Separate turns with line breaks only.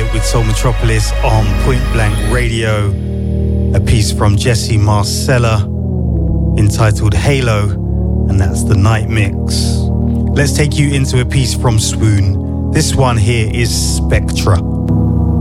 it with Soul Metropolis on Point Blank Radio. A piece from Jesse Marcella entitled Halo, and that's the night mix. Let's take you into a piece from Swoon. This one here is Spectra.